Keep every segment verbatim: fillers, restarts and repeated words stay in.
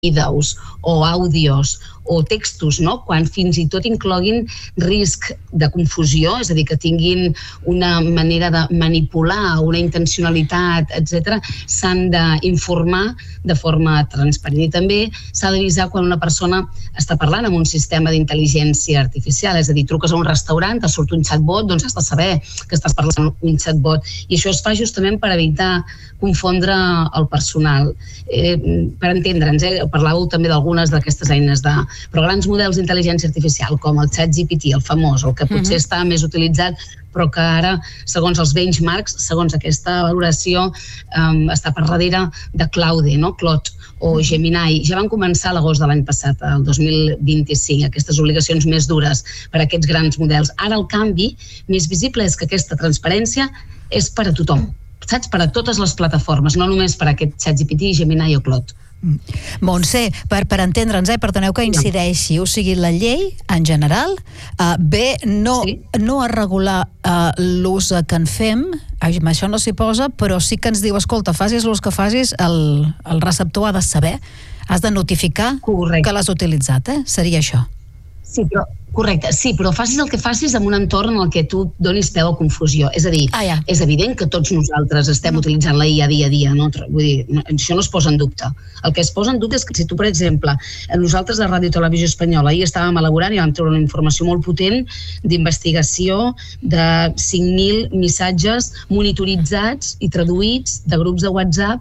vídeos o àudios o textos, no? Quan fins i tot incloguin risc de confusió, és a dir, que tinguin una manera de manipular, una intencionalitat, etcètera, s'han d'informar de forma transparent. I també s'ha d'avisar quan una persona està parlant amb un sistema d'intel·ligència artificial, és a dir, truques a un restaurant, te surt un chatbot, doncs has de saber que estàs parlant amb un chatbot. I això es fa justament per evitar confondre el personal. Eh, per entendre'ns, eh, parlàveu també d'algunes d'aquestes eines de... Però grans models d'intel·ligència artificial, com el ChatGPT, el famós, el que potser uh-huh. està més utilitzat, però que ara, segons els benchmarks, segons aquesta valoració, um, està per darrere de Claude, no? Claude o Gemini. Ja van començar a l'agost de l'any passat, el dos mil vint-i-cinc, aquestes obligacions més dures per a aquests grans models. Ara el canvi més visible és que aquesta transparència és per a tothom, saps? Per a totes les plataformes, no només per a aquest ChatGPT, Gemini o Claude. Montse, per, per entendre'ns, eh, perdoneu que incideixi, o sigui, la llei en general uh, ve no, sí. no a regular uh, l'ús que en fem, això no s'hi posa, però sí que ens diu, escolta, facis l'ús que facis, el, el receptor ha de saber, has de notificar Correcte. Que l'has utilitzat, eh? Seria això. Sí, però Correcte, sí, però facis el que facis en un entorn en el que tu donis peu a confusió. És a dir, ah, ja. és evident que tots nosaltres estem utilitzant la I A dia a dia, no? Vull dir, no, això no es posa en dubte. El que es posa en dubte és que si tu, per exemple, nosaltres a Ràdio i Televisió Espanyola ahir estàvem elaborant i vam treure una informació molt potent d'investigació de cinc mil missatges monitoritzats i traduïts de grups de WhatsApp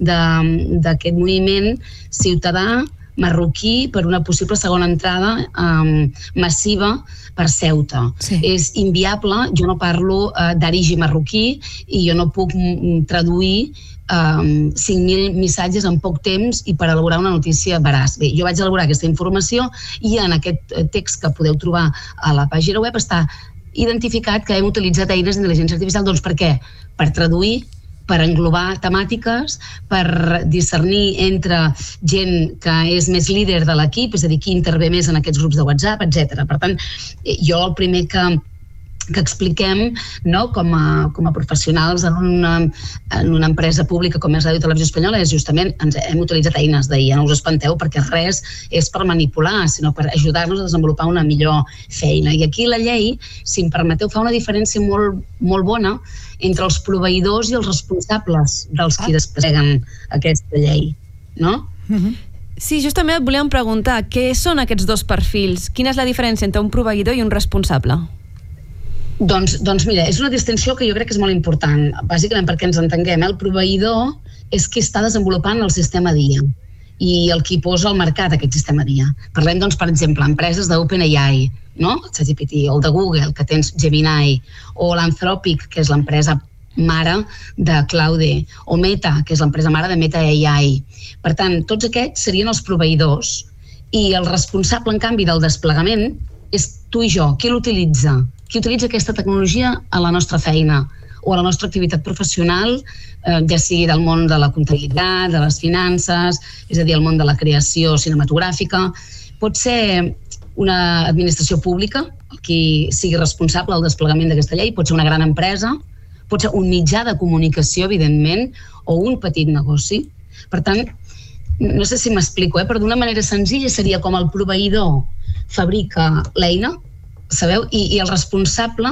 d'aquest moviment ciutadà marroquí per una possible segona entrada um, massiva per Ceuta. Sí. És inviable, jo no parlo uh, d'origi marroquí i jo no puc m- traduir um, cinc mil missatges en poc temps i per elaborar una notícia veraç. Bé, jo vaig elaborar aquesta informació i en aquest text que podeu trobar a la pàgina web està identificat que hem utilitzat eines d'intel·ligència artificial. Doncs per què? Per traduir, per englobar temàtiques, per discernir entre gent que és més líder de l'equip, és a dir, qui intervé més en aquests grups de WhatsApp, etcètera. Per tant, jo el primer que, que expliquem, no, com, a, com a professionals en una, en una empresa pública com és Ràdio i Televisió Espanyola és justament, ens hem utilitzat eines d'I A, no us espanteu perquè res és per manipular, sinó per ajudar-nos a desenvolupar una millor feina. I aquí la llei, si em permeteu, fa una diferència molt, molt bona entre els proveïdors i els responsables dels qui despleguen aquesta llei, no? Mm-hmm. Sí, justament et volíem preguntar, què són aquests dos perfils? Quina és la diferència entre un proveïdor i un responsable? Doncs, doncs mira, és una distinció que jo crec que és molt important, bàsicament perquè ens entenguem. El proveïdor és qui està desenvolupant el sistema d'I A i el qui posa al mercat aquest sistema d'I A. Parlem, doncs, per exemple, empreses d'OpenAI, no? ChatGPT, o el de Google, que tens Gemini, o l'Anthropic, que és l'empresa mare de Claude, o Meta, que és l'empresa mare de Meta A I. Per tant, tots aquests serien els proveïdors i el responsable, en canvi, del desplegament és tu i jo. Qui l'utilitza? Qui utilitza aquesta tecnologia a la nostra feina o a la nostra activitat professional, eh, ja sigui del món de la comptabilitat, de les finances, és a dir, el món de la creació cinematogràfica. Pot ser una administració pública, qui sigui responsable del desplegament d'aquesta llei, pot ser una gran empresa, pot ser un mitjà de comunicació, evidentment, o un petit negoci. Per tant, no sé si m'explico, eh? Però d'una manera senzilla seria com el proveïdor fabrica l'eina, sabeu? I, i el responsable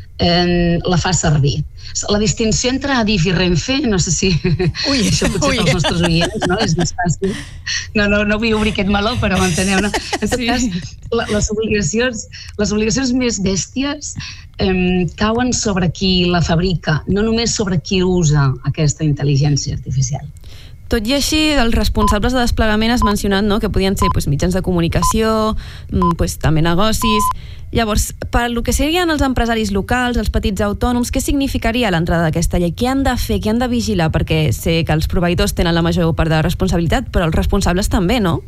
eh, la fa servir. La distinció entre Adif i Renfe, no sé si ui, això potser ui. pels nostres oients, no? És més fàcil. No, no, no vull obrir aquest meló, però m'enteneu, no? En tot sí. cas, la, les, obligacions, les obligacions més bèsties eh, cauen sobre qui la fabrica, no només sobre qui usa aquesta intel·ligència artificial. Tot i així, els responsables de desplegament has mencionat, no?, que podien ser pues, mitjans de comunicació, pues, també negocis. Llavors, per lo que serien els empresaris locals, els petits autònoms, què significaria l'entrada d'aquesta llei? Què han de fer, què han de vigilar? Perquè sé que els proveïdors tenen la major part de responsabilitat, però els responsables també, no?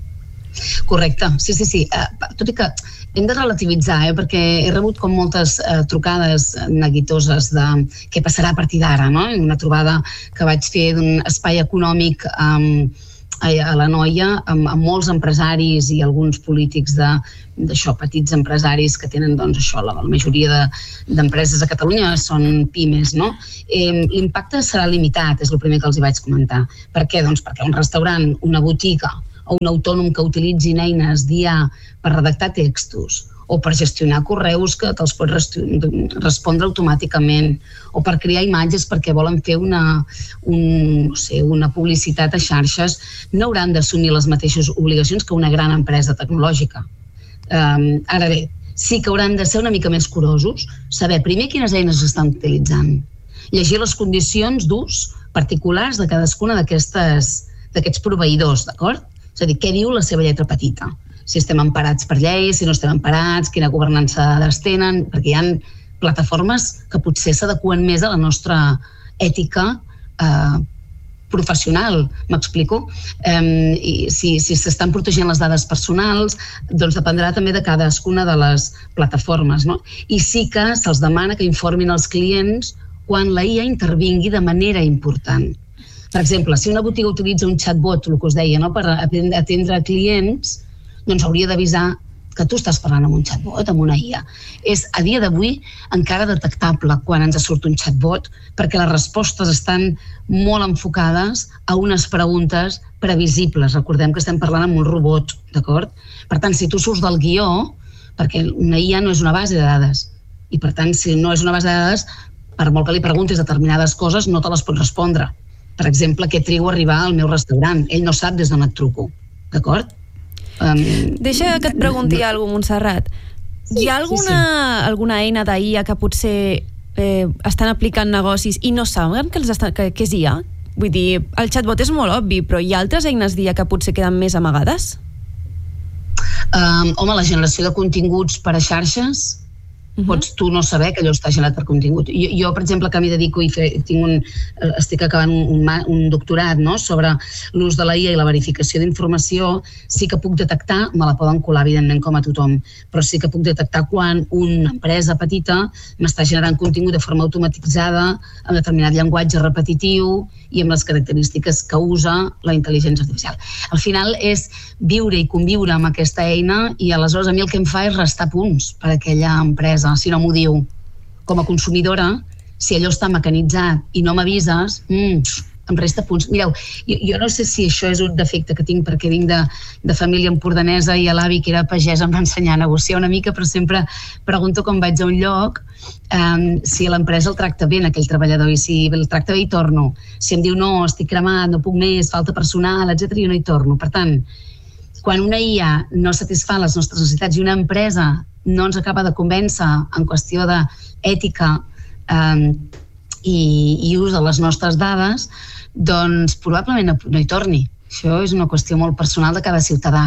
Correcte, sí, sí, sí. Uh, tot i que hem de relativitzar, eh? Perquè he rebut com moltes uh, trucades neguitoses de què passarà a partir d'ara, no? Una trobada que vaig fer d'un espai econòmic um, a la Noia amb, amb molts empresaris i alguns polítics de, d'això, petits empresaris que tenen, doncs, això, la, la majoria de, d'empreses a Catalunya són pimes, no? Eh, l'impacte serà limitat, és el primer que els hi vaig comentar. Per què? Doncs perquè un restaurant, una botiga a un autònom que utilitzin eines d'I A per redactar textos, o per gestionar correus que te'ls pot respondre automàticament, o per crear imatges perquè volen fer una, un, no sé, una publicitat a xarxes, no hauran d'assumir les mateixes obligacions que una gran empresa tecnològica. Um, ara bé, sí que hauran de ser una mica més curosos, saber primer quines eines estan utilitzant, llegir les condicions d'ús particulars de cadascuna d'aquests proveïdors, d'acord? És a dir, què diu la seva lletra petita? Si estem emparats per lleis, si no estem emparats, quina governança de dades tenen, perquè hi ha plataformes que potser s'adeqüen més a la nostra ètica eh, professional, m'explico? Eh, i si s'estan protegint les dades personals, doncs dependrà també de cadascuna de les plataformes, no? I sí que se'ls demana que informin els clients quan la I A intervingui de manera important. Per exemple, si una botiga utilitza un chatbot, el que us deia, no? Per atendre clients, doncs hauria d'avisar que tu estàs parlant amb un chatbot, amb una I A. És a dia d'avui encara detectable quan ens surt un chatbot, perquè les respostes estan molt enfocades a unes preguntes previsibles. Recordem que estem parlant amb un robot, d'acord? Per tant, si tu surts del guió, perquè una I A no és una base de dades, i per tant, si no és una base de dades, per molt que li preguntis determinades coses, no te les pot respondre. Per exemple, què trigo a arribar al meu restaurant? Ell no sap des d'on et truco, d'acord? Um, Deixa que et pregunti no, alguna cosa, Montserrat. Sí, hi ha alguna, sí, sí. alguna eina d'I A que potser eh, estan aplicant negocis i no saben que, els estan, que, que és I A? Vull dir, el chatbot és molt obvi, però hi ha altres eines d'I A que potser queden més amagades? Um, home, la generació de continguts per a xarxes, Uh-huh. pots tu no saber que allò està generat per contingut. Jo, jo per exemple, que m'hi dedico i fe, tinc un, estic acabant un, un doctorat, no?, sobre l'ús de la I A i la verificació d'informació, sí que puc detectar, me la poden colar evidentment com a tothom, però sí que puc detectar quan una empresa petita m'està generant contingut de forma automatitzada, amb determinat llenguatge repetitiu i amb les característiques que usa la intel·ligència artificial. Al final és viure i conviure amb aquesta eina i aleshores a mi el que em fa és restar punts per a aquella empresa, si no m'ho diu. Com a consumidora, si allò està mecanitzat i no m'avises, mmm, em resta punts. Mireu, jo, jo no sé si això és un defecte que tinc perquè vinc de, de família empordanesa i l'avi que era pagès em va ensenyar a negociar una mica, però sempre pregunto quan vaig a un lloc um, si l'empresa el tracta bé aquell treballador, i si el tracta bé hi torno. Si em diu no, estic cremat, no puc més, falta personal, etcètera, jo no hi torno. Per tant, quan una I A no satisfà les nostres necessitats i una empresa no ens acaba de convèncer en qüestió d'ètica eh, i, i ús de les nostres dades, doncs probablement no, no hi torni. Això és una qüestió molt personal de cada ciutadà.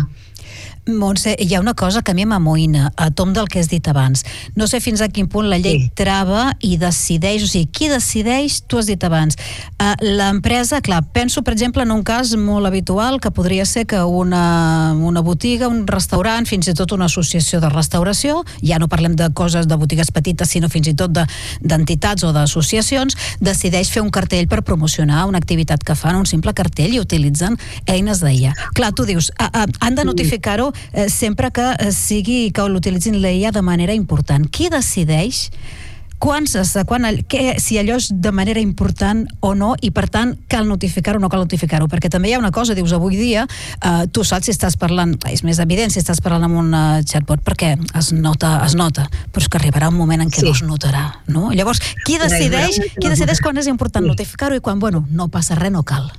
Montse, hi ha una cosa que a mi m'amoïna, a tom del que has dit abans. No sé fins a quin punt la llei sí. trava i decideix, o sigui, qui decideix, tu has dit abans. Uh, l'empresa, clar, penso, per exemple, en un cas molt habitual que podria ser que una, una botiga, un restaurant, fins i tot una associació de restauració, ja no parlem de coses de botigues petites, sinó fins i tot d'entitats de, o d'associacions, decideix fer un cartell per promocionar una activitat que fan, un simple cartell, i utilitzen eines d'I A. Clar, tu dius, uh, uh, han de notificar-ho Eh, sempre que eh, sigui que l'utilitzin la I A de manera important. Qui decideix quants, quan, que, si allò és de manera important o no, i per tant cal notificar-ho o no cal notificar-ho? Perquè també hi ha una cosa, dius, avui dia eh, tu saps si estàs parlant, és més evident si estàs parlant amb un uh, chatbot perquè es nota, es nota, però és que arribarà un moment en què sí. no es notarà, no? Llavors, qui decideix, qui decideix quan és important notificar-ho i quan, bueno, no passa res, no cal?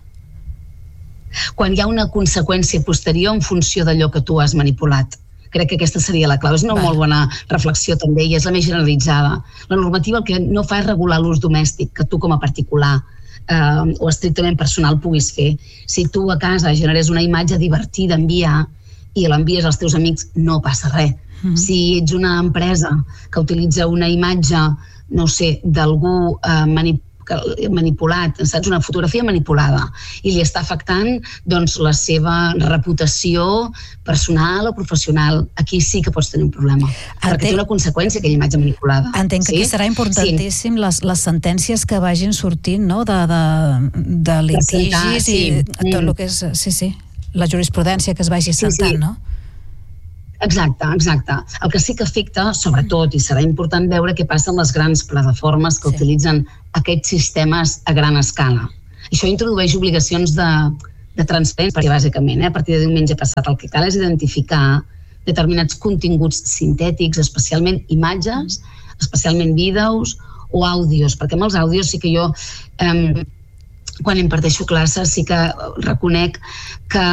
Quan hi ha una conseqüència posterior en funció d'allò que tu has manipulat. Crec que aquesta seria la clau. És una Va. molt bona reflexió també i és la més generalitzada. La normativa el que no fa és regular l'ús domèstic que tu com a particular eh, o estrictament personal puguis fer. Si tu a casa generes una imatge divertida en I A i l'envies als teus amics, no passa res. Mm-hmm. Si ets una empresa que utilitza una imatge, no sé, d'algú eh, manipulat, manipulat, saps? Una fotografia manipulada i li està afectant doncs la seva reputació personal o professional, aquí sí que pots tenir un problema, Entenc... perquè té una conseqüència aquella imatge manipulada. Entenc que sí? Aquí serà importantíssim sí. les, les sentències que vagin sortint, no?, de, de, de litigis sí. i tot el que és, sí, sí, la jurisprudència que es vagi sentant, sí, sí. no? Exacte, exacte. El que sí que afecta, sobretot, i serà important veure què passa amb les grans plataformes que sí. utilitzen aquests sistemes a gran escala. Això introdueix obligacions de, de transparència, perquè bàsicament, eh, a partir de diumenge passat, el que cal és identificar determinats continguts sintètics, especialment imatges, especialment vídeos o àudios, perquè amb els àudios sí que jo, eh, quan imparteixo classes, sí que reconec que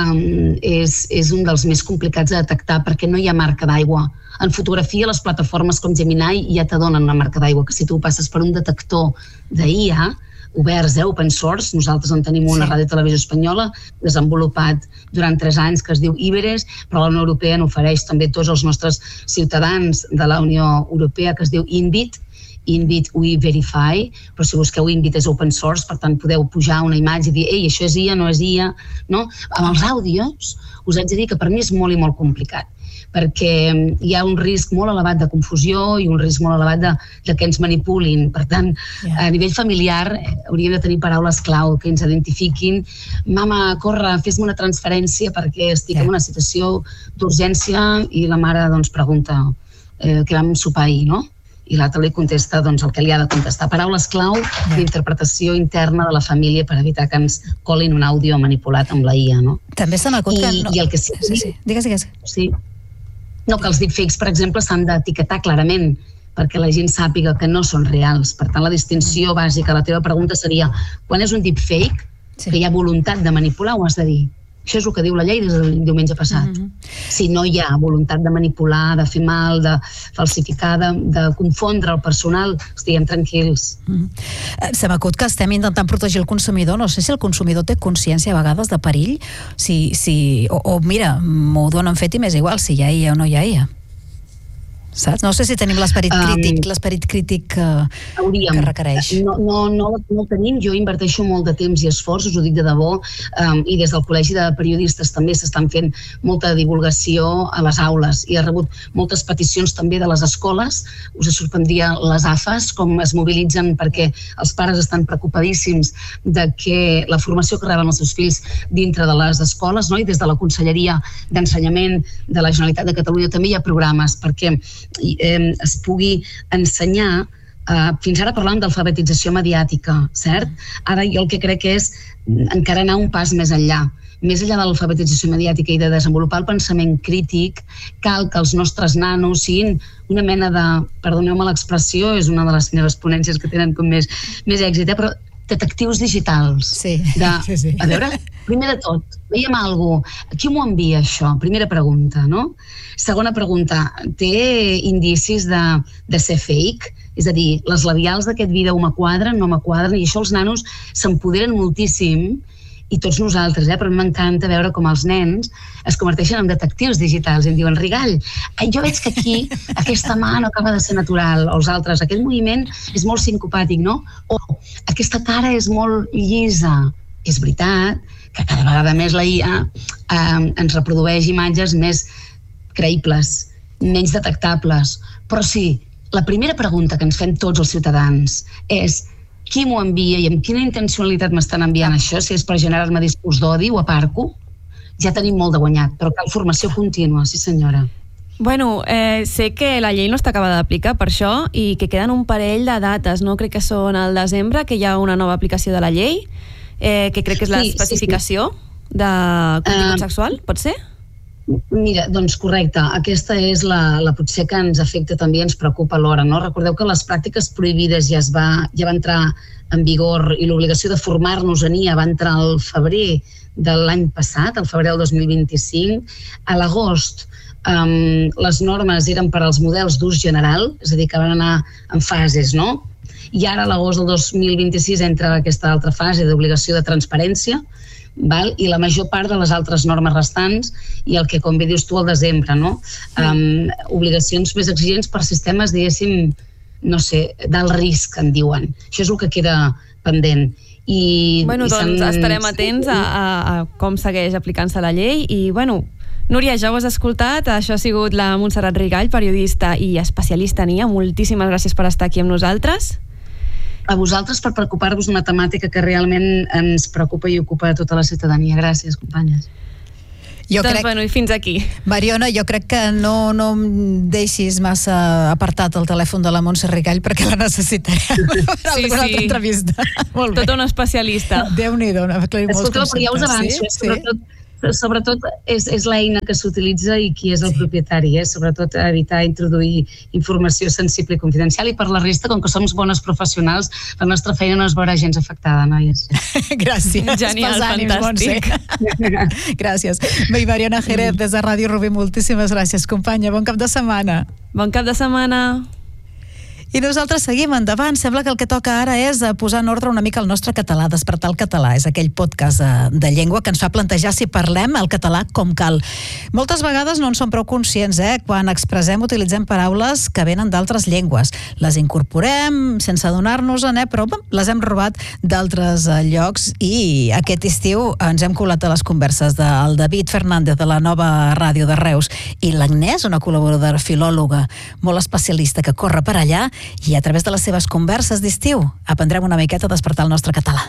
és, és un dels més complicats de detectar perquè no hi ha marca d'aigua. En fotografia, les plataformes com Gemini ja te donen una marca d'aigua, que si tu passes per un detector d'I A, oberts, eh, open source, nosaltres en tenim una sí. Ràdio Televisió Espanyola desenvolupat durant tres anys que es diu Iberes, però la Unió Europea n'ofereix també tots els nostres ciutadans de la Unió Europea que es diu Inbit, Inbit We Verify, però si busqueu Inbit és open source, per tant podeu pujar una imatge i dir, ei, això és I A, no és I A, no? Amb els àudios us haig de dir que per mi és molt i molt complicat, perquè hi ha un risc molt elevat de confusió i un risc molt elevat de, de que ens manipulin. Per tant, yeah. a nivell familiar hauríem de tenir paraules clau que ens identifiquin. Mama, corre, fes-me una transferència perquè estic yeah. en una situació d'urgència, i la mare doncs, pregunta eh, què vam sopar ahir, no? I l'altre li contesta doncs, el que li ha de contestar. Paraules clau yeah. d'interpretació interna de la família per evitar que ens colin un àudio manipulat amb la I A. No? També se m'acut que... I, no... I el que sí... sí, sí. Digues, digues. Sí. No, que els deepfakes, per exemple, s'han d'etiquetar clarament perquè la gent sàpiga que no són reals. Per tant, la distinció bàsica, la teva pregunta seria, quan és un deepfake, sí. que hi ha voluntat de manipular, ho has de dir. Això és el que diu la llei des del diumenge passat. Mm-hmm. Si no hi ha voluntat de manipular, de fer mal, de falsificar, de, de confondre el personal, estiguem tranquils. Mm-hmm. Se m'acut que estem intentant protegir el consumidor. No sé si el consumidor té consciència a vegades de perill, si, si, o, o mira, m'ho donen fet i m'és igual si hi ha I A o no hi ha I A. Saps? No sé si tenim l'esperit crític, um, l'esperit crític que, que requereix. No, no, no, no el tenim. Jo inverteixo molt de temps i esforç, us ho dic de debò, um, i des del Col·legi de Periodistes també s'estan fent molta divulgació a les aules, i he rebut moltes peticions també de les escoles. Us sorprendria les A F As, com es mobilitzen perquè els pares estan preocupadíssims de que la formació que reben els seus fills dintre de les escoles, no? I des de la Conselleria d'Ensenyament de la Generalitat de Catalunya també hi ha programes perquè I, eh, es pugui ensenyar. Uh, fins ara parlàvem d'alfabetització mediàtica, cert? Ara jo el que crec és encara anar un pas més enllà. Més enllà de l'alfabetització mediàtica i de desenvolupar el pensament crític, cal que els nostres nanos siguin una mena de, perdoneu-me l'expressió, és una de les meves ponències que tenen com més, més èxit, eh? Però detectius digitals. Sí, de, sí, sí. A veure, primer de tot, veiem alguna cosa. Qui m'ho envia, això? Primera pregunta, no? Segona pregunta, té indicis de, de ser fake? És a dir, les labials d'aquest vídeo m'quadren, no m'quadren, i això els nanos s'empoderen moltíssim, i tots nosaltres, eh? Però a mi m'encanta veure com els nens es converteixen en detectius digitals i em diuen, Rigall, jo veig que aquí aquesta mà no acaba de ser natural, o els altres, aquest moviment és molt sincopàtic, no? O aquesta cara és molt llisa. És veritat que cada vegada més la I A eh, ens reprodueix imatges més creïbles, menys detectables. Però sí, la primera pregunta que ens fem tots els ciutadans és qui m'ho envia i amb quina intencionalitat m'estan enviant això, si és per generar-me discurs d'odi o aparco, ja tenim molt de guanyat, però cal formació contínua, sí senyora. Bueno, eh, sé que la llei no està acabada d'aplicar per això i que queden un parell de dates, no? Crec que són al desembre, que hi ha una nova aplicació de la llei, eh, que crec que és l'especificació sí, sí, sí. de contingut uh, sexual, pot ser? Mira, doncs correcte, aquesta és la, la potser que ens afecta també i ens preocupa alhora, no? Recordeu que les pràctiques prohibides ja, es va, ja va entrar en vigor i l'obligació de formar-nos en I A va entrar al febrer de l'any passat, al febrer del dos mil vint-i-cinc. A l'agost um, les normes eren per als models d'ús general, és a dir, que van anar en fases, no? I ara a l'agost del dos mil vint-i-sis entra aquesta altra fase d'obligació de transparència, val? I la major part de les altres normes restants i el que, com bé dius tu, al desembre, no? Um, obligacions més exigents per sistemes, diguéssim, no sé, d'alt risc, en diuen. Això és el que queda pendent. I, bueno, i doncs estarem atents a, a, a com segueix aplicant-se la llei i, bueno, Núria, ja ho has escoltat, això ha sigut la Montserrat Rigall, periodista i especialista en I A. Moltíssimes gràcies per estar aquí amb nosaltres. A vosaltres per preocupar-vos d'una temàtica que realment ens preocupa i ocupa a tota la ciutadania. Gràcies, companyes. Jo doncs crec... bueno, i fins aquí. Mariona, jo crec que no, no em deixis massa apartat el telèfon de la Montse Rigall perquè la necessitarem per sí, alguna sí. altra entrevista. Molt bé. Tota una especialista. Déu-n'hi-do, no? Escolta, però ja us avanço, sí? sobretot, sobretot és, és l'eina que s'utilitza i qui és el sí. propietari, eh? Sobretot evitar introduir informació sensible i confidencial, i per la resta, com que som bones professionals, la nostra feina no es veurà gens afectada, noies. Gràcies. Genial, ànims, fantàstic. Gràcies. Bé, Mariona Jerez, des de Ràdio Rubí, moltíssimes gràcies, companya. Bon cap de setmana. Bon cap de setmana. I nosaltres seguim endavant. Sembla que el que toca ara és posar en ordre una mica el nostre català, despertar el català. És aquell podcast de, de llengua que ens fa plantejar si parlem el català com cal. Moltes vegades no en som prou conscients, eh? Quan expressem utilitzem paraules que venen d'altres llengües. Les incorporem sense adonar-nos-en, eh? Però bé, les hem robat d'altres llocs, i aquest estiu ens hem colat a les converses del David Fernández de la Nova Ràdio de Reus i l'Agnès, una col·laboradora filòloga molt especialista que corre per allà, i a través de les seves converses d'estiu aprendrem una miqueta a despertar el nostre català.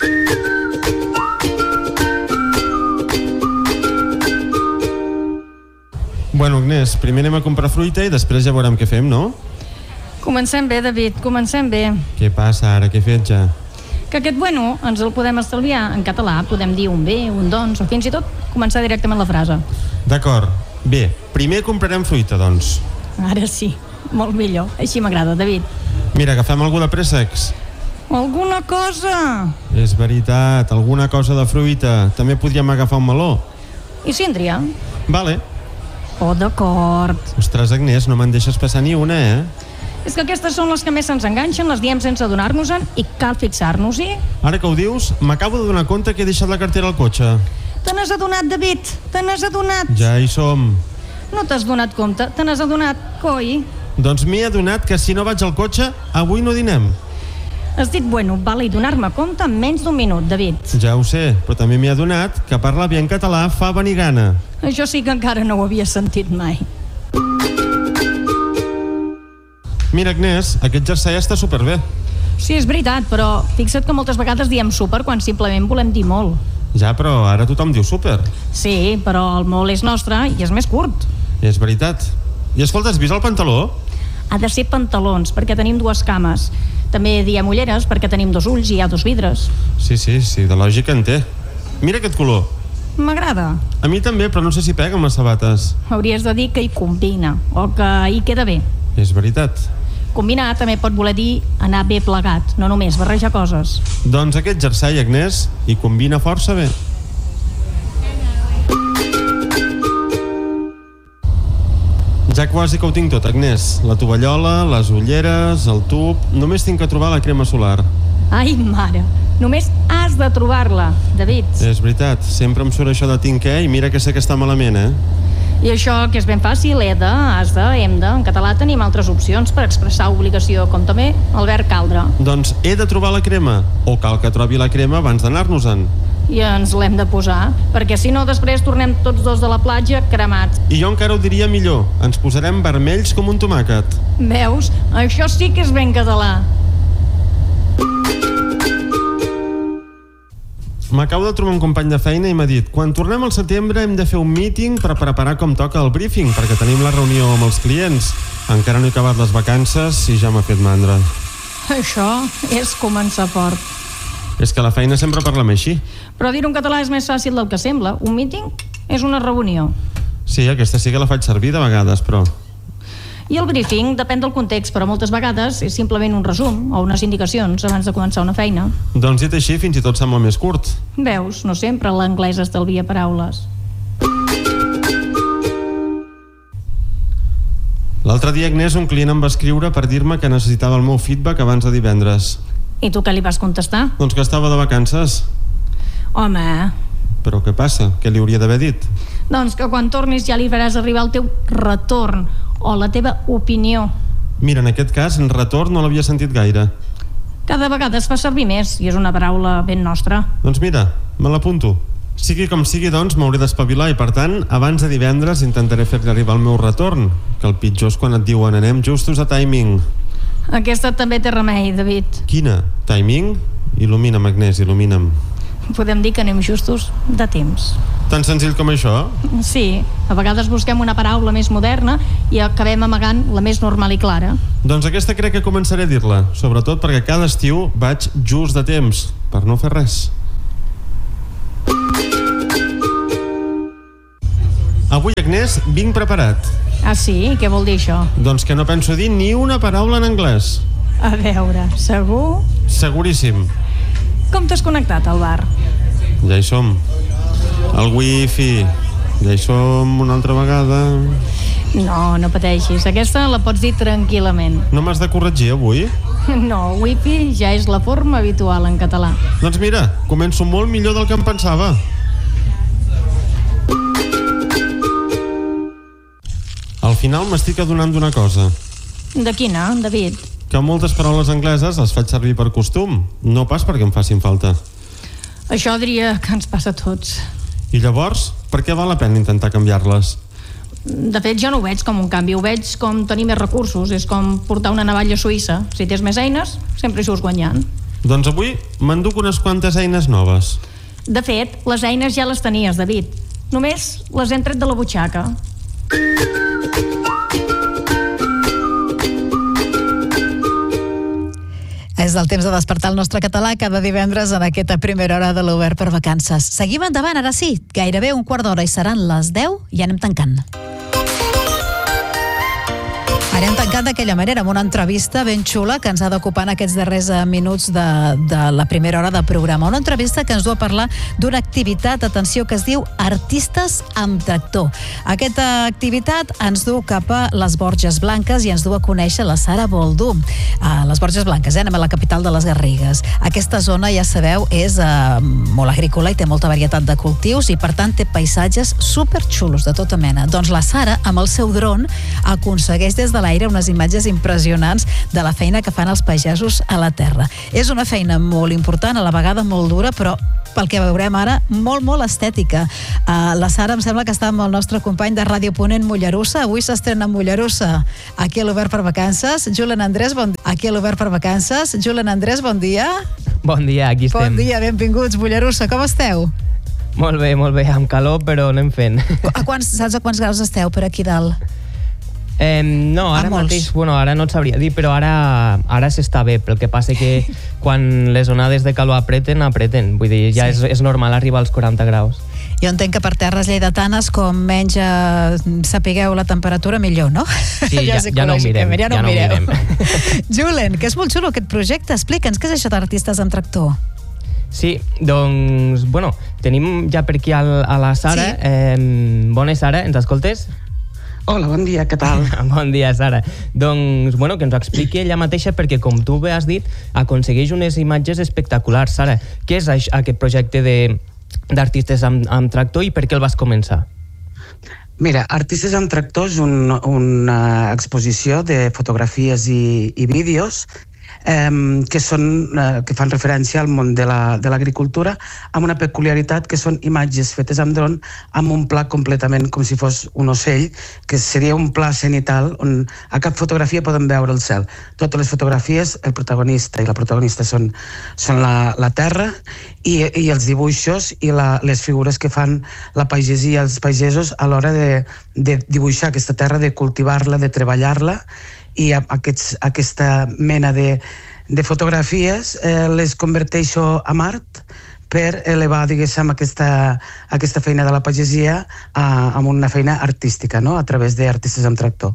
Bueno, Agnès, primer anem a comprar fruita i després ja veurem què fem, no? Comencem bé, David, comencem bé. Què passa ara? Què he fet ja? Que aquest bueno ens el podem estalviar en català, podem dir un bé, un doncs, o fins i tot començar directament la frase. D'acord. Bé, primer comprarem fruita, doncs. Ara sí. Molt millor, així m'agrada, David. Mira, agafem algú de préssecs. Alguna cosa! És veritat, alguna cosa de fruita. També podríem agafar un meló. I síndria? Vale. Oh, d'acord. Ostres, Agnès, no me'n deixes passar ni una, eh? És que aquestes són les que més se'ns enganxen, les diem sense adonar-nos-en i cal fixar-nos-hi. Ara que ho dius, m'acabo de donar compte que he deixat la cartera al cotxe. Te n'has adonat, David? Te n'has adonat? Ja hi som. No t'has donat compte? Te n'has adonat, coi? Doncs m'he adonat que si no vaig al cotxe, avui no dinem. Has dit bueno, vale, i donar-me compte en menys d'un minut, David. Ja ho sé, però també m'he adonat que parlar bé en català fa venir gana. Això sí que encara no ho havia sentit mai. Mira, Agnès, aquest jersei està superbé. Sí, és veritat, però fixa't que moltes vegades diem súper quan simplement volem dir molt. Ja, però ara tothom diu súper. Sí, però el molt és nostre i és més curt. És veritat. I escolta, has vist el pantaló? Ha de ser pantalons, perquè tenim dues cames. També diem ulleres, perquè tenim dos ulls i hi ha dos vidres. Sí, sí, sí, de lògica en té. Mira aquest color. M'agrada. A mi també, però no sé si pega amb les sabates. Hauries de dir que hi combina, o que hi queda bé. És veritat. Combinar també pot voler dir anar bé plegat, no només barrejar coses. Doncs aquest jersei, Agnès, hi combina força bé. Ja quasi que ho tinc tot, Agnès. La tovallola, les ulleres, el tub... Només tinc que trobar la crema solar. Ai, mare, només has de trobar-la, David. És veritat, sempre em surt això de tinc què i mira que sé que està malament, eh? I això, que és ben fàcil, he de, has de, hem de. En català tenim altres opcions per expressar obligació, com també el verb caldre. Doncs he de trobar la crema, o cal que trobi la crema abans d'anar-nos-en. I ens l'hem de posar, perquè si no després tornem tots dos de la platja cremats. I jo encara ho diria millor, ens posarem vermells com un tomàquet. Veus? Això sí que és ben català. M'acabo de trobar un company de feina i m'ha dit: quan tornem al setembre hem de fer un míting per preparar com toca el briefing, perquè tenim la reunió amb els clients. Encara no he acabat les vacances i ja m'ha fet mandra. Això és començar fort. És que a la feina sempre parlem així. Però dir-ho en català és més fàcil del que sembla. Un míting és una reunió. Sí, aquesta sí que la faig servir de vegades, però... I el briefing depèn del context, però moltes vegades és simplement un resum o unes indicacions abans de començar una feina. Doncs dit així, fins i tot sembla més curt. Veus, no sempre l'anglès estalvia paraules. L'altre dia, Agnès, un client em va escriure per dir-me que necessitava el meu feedback abans de divendres. I tu què li vas contestar? Doncs que estava de vacances. Home... Però què passa? Què li hauria d'haver dit? Doncs que quan tornis ja li faràs arribar el teu retorn o la teva opinió. Mira, en aquest cas, en retorn no l'havia sentit gaire. Cada vegada es fa servir més i és una paraula ben nostra. Doncs mira, me l'apunto. Sigui com sigui, doncs, m'hauré d'espavilar i, per tant, abans de divendres intentaré fer-li arribar el meu retorn, que el pitjor és quan et diuen anem justos a timing. Aquesta també té remei, David. Quina? Timing? Il·lumina'm, Agnès, il·lumina'm. podem dir que anem justos de temps. Tan senzill com això? Sí, a vegades busquem una paraula més moderna i acabem amagant la més normal i clara. Doncs aquesta crec que començaré a dir-la, sobretot perquè cada estiu vaig just de temps, per no fer res. Avui, Agnès, vinc preparat. Ah, sí? Què vol dir això? Doncs que no penso dir ni una paraula en anglès. A veure, segur? Seguríssim. Com t'has connectat al bar? Ja hi som. El wifi. Ja hi som una altra vegada. No, no pateixis. Aquesta la pots dir tranquil·lament. No m'has de corregir avui? No, wifi ja és la forma habitual en català. Doncs mira, començo molt millor del que em pensava. Al final m'estic adonant d'una cosa. De quina, David? Que moltes paraules angleses les faig servir per costum, no pas perquè em facin falta. Això diria que ens passa a tots. I llavors, per què val la pena intentar canviar-les? De fet, jo no ho veig com un canvi, ho veig com tenir més recursos. És com portar una navalla suïssa. Si tens més eines, sempre hi surts guanyant. Doncs avui m'enduc unes quantes eines noves. De fet, les eines ja les tenies, David. Només les hem tret de la butxaca. És el temps de despertar el nostre català cada divendres en aquesta primera hora de l'Obert per Vacances. Seguim endavant, ara sí, gairebé un quart d'hora i seran les deu i anem tancant. Anem tancant d'aquella manera amb una entrevista ben xula que ens ha d'ocupar en aquests darrers minuts de, de la primera hora del programa. Una entrevista que ens du a parlar d'una activitat, atenció, que es diu Artistes amb Tractor. Aquesta activitat ens du cap a les Borges Blanques i ens du a conèixer la Sara Boldú. A les Borges Blanques, eh? Anem a la capital de les Garrigues. Aquesta zona, ja sabeu, és eh, molt agrícola i té molta varietat de cultius i, per tant, té paisatges superxulos de tota mena. Doncs la Sara, amb el seu dron, aconsegueix des de l'aire unes imatges impressionants de la feina que fan els pagesos a la terra. És una feina molt important, a la vegada molt dura, però pel que veurem ara, molt, molt estètica. Uh, la Sara em sembla que està amb el nostre company de Ràdio Ponent, Mollerussa. Avui s'estrena Mollerussa, aquí a l'Obert per Vacances. Julen Andrés, bon dia. Aquí a l'Obert per Vacances. Julen Andrés, bon dia. Bon dia, aquí estem. Bon dia, benvinguts. Mollerussa, com esteu? Molt bé, molt bé, amb calor, però anem fent. A quants, saps a quants graus esteu per aquí dalt? Eh, no, ara mateix, bueno, ara no et sabria dir, però ara, ara s'està bé, però el que passa que quan les onades de calor apreten, apreten, vull dir, ja sí. és, és normal arribar als quaranta graus. Jo entenc que per terres lleidatanes, com menys eh, sapigueu la temperatura, millor, no? Sí, ja, ja no ho mirem. Ja no, ja ho no mirem. mirem. Julen, que és molt xulo aquest projecte, explica'ns, què és això d'Artistes amb Tractor? Sí, doncs, bueno, tenim ja per aquí al, a la Sara. Sí. Eh, bona Sara, ens escoltes? Hola, bon dia, què tal? Bon dia, Sara. Doncs, bueno, que ens ho expliqui ella mateixa, perquè, com tu bé has dit, aconsegueix unes imatges espectaculars. Sara, què és aquest projecte d'Artistes amb, amb Tractor i per què el vas començar? Mira, Artistes amb Tractor és un, una exposició de fotografies i, i vídeos eh, que, són, eh, que fan referència al món de l'agricultura, la, amb una peculiaritat que són imatges fetes amb dron amb un pla completament com si fos un ocell, que seria un pla cenital on a cap fotografia podem veure el cel. Totes les fotografies, el protagonista i la protagonista són, són la, la terra i, i els dibuixos i la, les figures que fan la pagesia i els pagesos a l'hora de, de dibuixar aquesta terra, de cultivar-la, de treballar-la, i aquests, aquesta mena de, de fotografies eh, les converteixo a art per elevar, diguéssim, aquesta, aquesta feina de la pagesia a, a una feina artística, no? A través d'Artistes amb Tractor.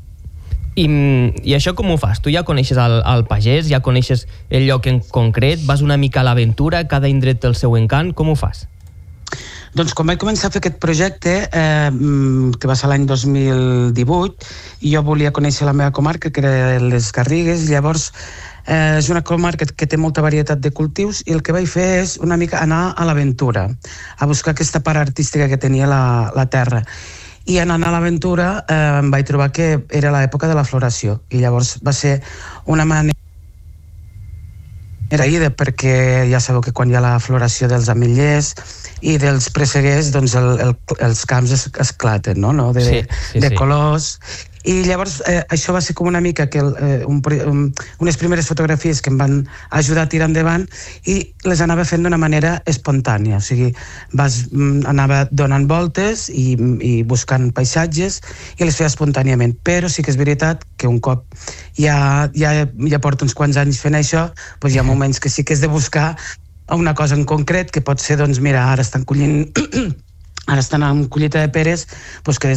I, I això com ho fas? Tu ja coneixes el, el pagès, ja coneixes el lloc en concret, vas una mica a l'aventura, cada indret té el seu encant, com ho fas? Doncs quan vaig començar a fer aquest projecte, eh, que va ser l'any dos mil divuit, jo volia conèixer la meva comarca, que era les Garrigues, llavors eh, és una comarca que té molta varietat de cultius i el que vaig fer és una mica anar a l'aventura, a buscar aquesta part artística que tenia la, la terra. I anant a l'aventura eh, em vaig trobar que era l'època de la floració i llavors va ser una manera agraïda perquè ja sabeu que quan hi ha la floració dels ametllers i dels presseguers, doncs el, el, els camps es, esclaten, no? no? De, sí, sí, de sí. colors. I llavors eh, això va ser com una mica que el, eh, un, un, unes primeres fotografies que em van ajudar a tirar endavant i les anava fent d'una manera espontània, o sigui, vas, anava donant voltes i, i buscant paisatges i les feia espontàniament, però sí que és veritat que un cop ja, ja, ja porto uns quants anys fent això, doncs hi ha moments que sí que és de buscar una cosa en concret, que pot ser, doncs mira, ara estan collint ara estan amb collita de peres, doncs que